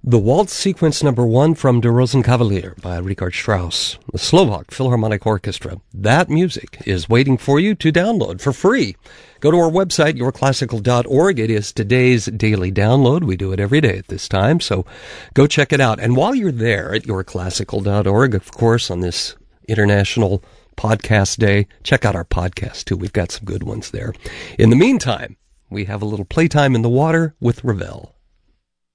The Waltz Sequence Number 1 from Der Rosenkavalier by Richard Strauss, the Slovak Philharmonic Orchestra. That music is waiting for you to download for free. Go to our website, yourclassical.org. It is today's daily download. We do it every day at this time, so go check it out. And while you're there at yourclassical.org, of course, on this International Podcast Day, check out our podcast, too. We've got some good ones there. In the meantime, we have a little playtime in the water with Ravel.